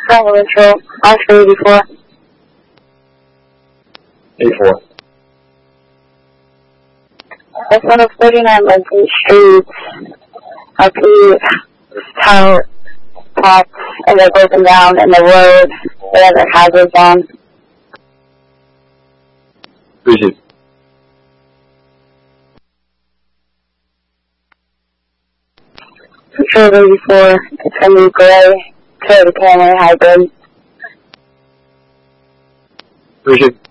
Bravo Control, Oscar 84. 84. That's 149 Lincoln Street. I see tower pots and they're broken down in the road. They have their hazards on. Appreciate it. Control 84, it's going to be gray, Toyota Camry hybrid. Appreciate it.